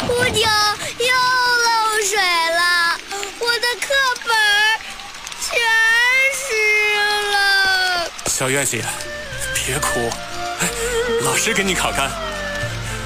屋顶又漏水了，我的课本全湿了。 小月姐，别哭，老师给你烤干。